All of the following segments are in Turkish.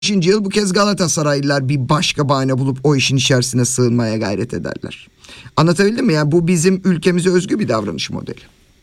yıl bu kez Galatasaraylılar bir başka bahane bulup o işin içerisine sığınmaya gayret ederler. Anlatabildim mi? Yani bu bizim ülkemize özgü bir davranış modeli.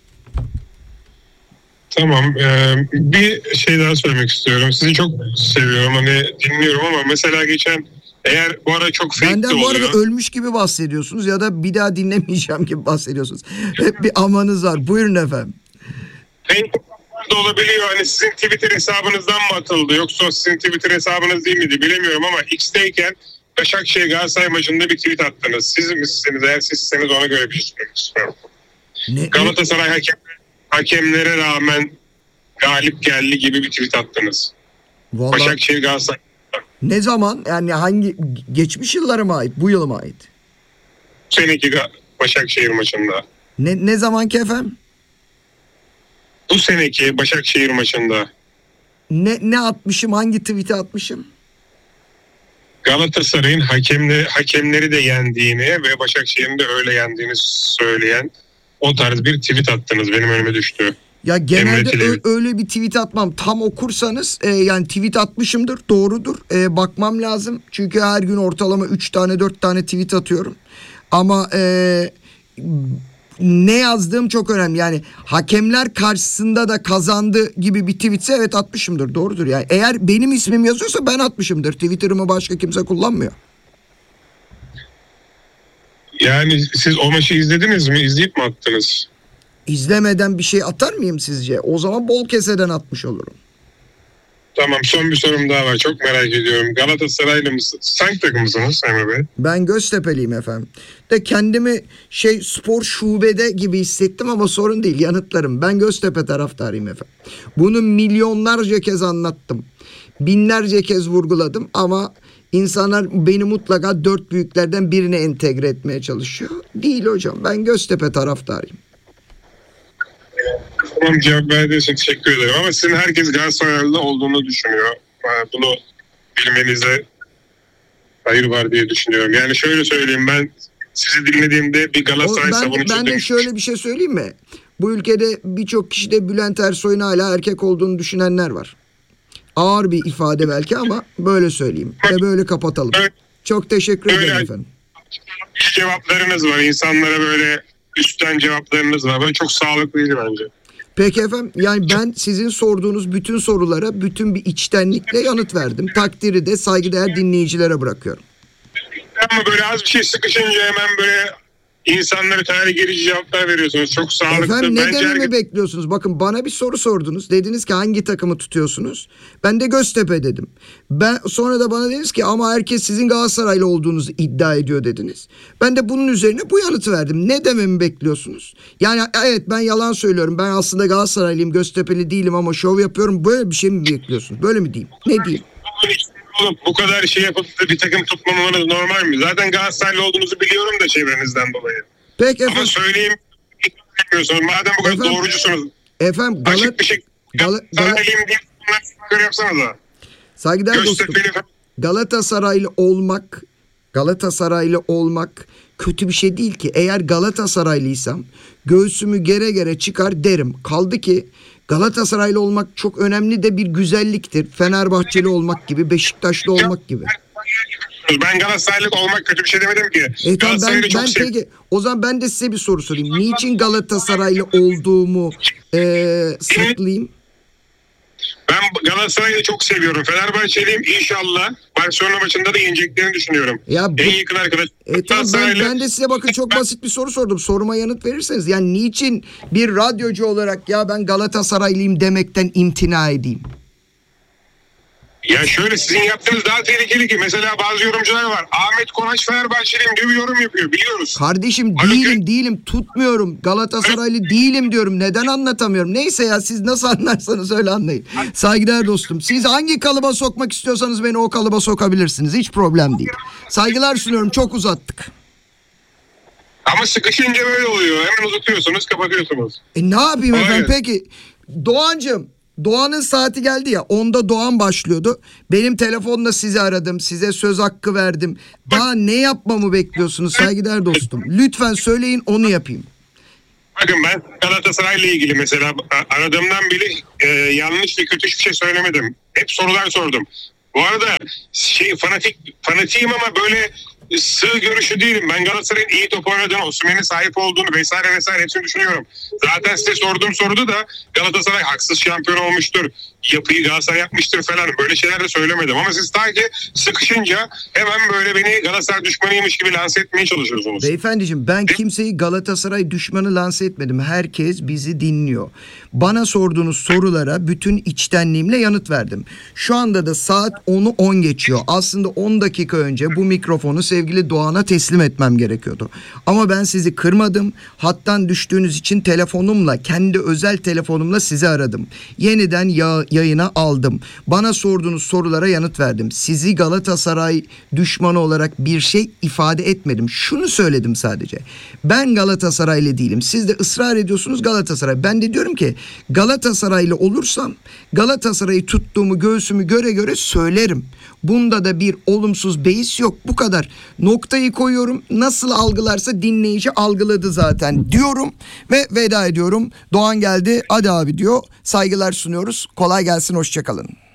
Tamam. Bir şey daha söylemek istiyorum. Sizi çok seviyorum. Hani dinliyorum ama mesela eğer bu ara çok fake de Benden bu oluyor. arada ölmüş gibi bahsediyorsunuz ya da bir daha dinlemeyeceğim gibi bahsediyorsunuz. Hep bir amanız var. Buyurun efendim. Fake da olabiliyor. Hani sizin Twitter hesabınızdan mı atıldı? Yoksa sizin Twitter hesabınız değil miydi? Bilemiyorum ama X'teyken Başakşehir Galatasaray maçında bir tweet attınız. Siz misiniz? Eğer sizseniz ona göre bir şey söylemek istiyorum. Galatasaray hakemlere rağmen galip geldi gibi bir tweet attınız. Vallahi, Başakşehir Galatasaray. ne zaman? Yani hangi geçmiş yıllara mı ait? Bu yıla mı ait? Bu seneki Başakşehir maçında. Ne zamanki efendim? Bu seneki Başakşehir maçında. Ne atmışım? Hangi tweet'i atmışım? Galatasaray'ın hakemleri de yendiğini ve Başakşehir'in de öyle yendiğini söyleyen o tarz bir tweet attınız. Benim önüme düştü. Ya genelde öyle bir tweet atmam. Tam okursanız yani tweet atmışımdır. Doğrudur. Bakmam lazım. Çünkü her gün ortalama 3 tane 4 tane tweet atıyorum. Ama ne yazdığım çok önemli. Yani hakemler karşısında da kazandı gibi bir tweetse evet atmışımdır. Doğrudur yani. Eğer benim ismim yazıyorsa ben atmışımdır. Twitter'ımı başka kimse kullanmıyor. Yani siz o maçı izlediniz mi? İzleyip mi attınız? İzlemeden bir şey atar mıyım sizce? O zaman bol keseden atmış olurum. Tamam, son bir sorum daha var. Çok merak ediyorum. Galatasaraylı mısınız? Hangi takımısınız Emre Bey? Ben Göztepe'liyim efendim. De kendimi spor şubede gibi hissettim ama sorun değil, yanıtlarım. Ben Göztepe taraftarıyım efendim. Bunu milyonlarca kez anlattım. Binlerce kez vurguladım ama insanlar beni mutlaka 4 büyüklerden birine entegre etmeye çalışıyor. Değil hocam, ben Göztepe taraftarıyım. Tamam, cevap verdiğiniz için teşekkür ederim. Ama sizin herkes Galatasaraylı olduğunu düşünüyor. Bunu bilmenize hayır var diye düşünüyorum. Yani şöyle söyleyeyim, ben sizi dinlediğimde bir Galatasaray savunucusu Ben de şöyle bir şey söyleyeyim mi? Bu ülkede birçok kişi de Bülent Ersoy'un hala erkek olduğunu düşünenler var. Ağır bir ifade belki ama böyle söyleyeyim. Ve böyle kapatalım. Çok teşekkür ederim efendim. Cevaplarınız var. İnsanlara böyle üstten cevaplarınız var. Böyle çok sağlıklıydı bence. Peki efendim, yani ben sizin sorduğunuz bütün sorulara bütün bir içtenlikle yanıt verdim. Takdiri de saygıdeğer dinleyicilere bırakıyorum. Ama böyle az bir şey sıkışınca hemen böyle insanlara tane gerici cevaplar veriyorsunuz. Çok sağlıklı. Efendim ne dememi bekliyorsunuz? Bakın, bana bir soru sordunuz. Dediniz ki hangi takımı tutuyorsunuz? Ben de Göztepe dedim. Sonra da bana dediniz ki ama herkes sizin Galatasaraylı olduğunuzu iddia ediyor dediniz. Ben de bunun üzerine bu yanıtı verdim. Ne dememi bekliyorsunuz? Yani evet, ben yalan söylüyorum. Ben aslında Galatasaraylıyım, Göztepe'li değilim ama şov yapıyorum. Böyle bir şey mi bekliyorsunuz? Böyle mi diyeyim? Ne diyeyim? Oğlum, bu kadar şey yapıp da bir takım tutmamanız normal mi? Zaten Galatasaraylı olduğunuzu biliyorum da çevrenizden dolayı. Peki efendim. Ama söyleyeyim, madem bu kadar doğrucusunuz. Efendim Açık bir şey. Galatasaraylıyım diye göre yapsanıza. Saygıdeğer dostum. Galatasaraylı olmak kötü bir şey değil ki. Eğer Galatasaraylıysam göğsümü gere gere çıkar derim. Kaldı ki Galatasaraylı olmak çok önemli de bir güzelliktir. Fenerbahçeli olmak gibi, Beşiktaşlı olmak gibi. Ben Galatasaraylı olmak kötü bir şey demedim ki. Tamam, peki o zaman ben de size bir soru sorayım. Niçin Galatasaraylı olduğumu saklayayım? Ben Galatasaray'ı çok seviyorum. Fenerbahçeliyim, inşallah Barcelona maçında da yeneceklerini düşünüyorum. En yakın arkadaş. Tamam, ben de size bakın çok basit bir soru sordum. Soruma yanıt verirseniz, yani niçin bir radyocu olarak ya ben Galatasaraylıyım demekten imtina edeyim? Ya şöyle, sizin yaptığınız daha tehlikeli ki. Mesela bazı yorumcular var. Ahmet Konaç Fenerbahçeliyim diye bir yorum yapıyor, biliyoruz. Kardeşim değilim, tutmuyorum. Galatasaraylı değilim diyorum. Neden anlatamıyorum? Neyse ya, siz nasıl anlarsanız öyle anlayın. Saygıdeğer dostum. Siz hangi kalıba sokmak istiyorsanız beni o kalıba sokabilirsiniz. Hiç problem değil. Saygılar sunuyorum. Çok uzattık. Ama sıkışınca böyle oluyor. Hemen uzatıyorsunuz, kapatıyorsunuz. Ne yapayım efendim? Peki Doğancığım, Doğan'ın saati geldi ya, 10'da Doğan başlıyordu. Benim telefonla sizi aradım, size söz hakkı verdim. Daha ne yapmamı bekliyorsunuz saygıdeğer dostum? Lütfen söyleyin, onu yapayım. Bakın, ben Galatasaray'la ilgili mesela aradığımdan beri yanlış ve kötü hiçbir şey söylemedim. Hep sorular sordum. Bu arada fanatiyim ama böyle sığ görüşü değilim. Ben Galatasaray'ın iyi top oynadığını, Osimhen'in sahip olduğunu vesaire hepsini düşünüyorum. Zaten size sorduğum soruda da Galatasaray haksız şampiyon olmuştur, yapıyı Galatasaray yapmıştır falan, böyle şeyler de söylemedim. Ama siz ta ki sıkışınca hemen böyle beni Galatasaray düşmanıymış gibi lanse etmeye çalışıyorsunuz. Beyefendiciğim, ben kimseyi Galatasaray düşmanı lanse etmedim. Herkes bizi dinliyor. Bana sorduğunuz sorulara bütün içtenliğimle yanıt verdim. Şu anda da saat 10'u 10 geçiyor. Aslında 10 dakika önce bu mikrofonu sevgili Doğan'a teslim etmem gerekiyordu. Ama ben sizi kırmadım. Hattan düştüğünüz için telefonumla, kendi özel telefonumla sizi aradım. Yeniden yayına aldım. Bana sorduğunuz sorulara yanıt verdim. Sizi Galatasaray düşmanı olarak bir şey ifade etmedim. Şunu söyledim sadece. Ben Galatasaraylı değilim. Siz de ısrar ediyorsunuz Galatasaray. Ben de diyorum ki Galatasaraylı olursam Galatasaray'ı tuttuğumu göğsümü göre göre söylerim. Bunda da bir olumsuz beis yok. Bu kadar. Noktayı koyuyorum. Nasıl algılarsa dinleyici algıladı zaten diyorum ve veda ediyorum. Doğan geldi. Hadi abi diyor. Saygılar sunuyoruz. Kolay gelsin. Hoşça kalın.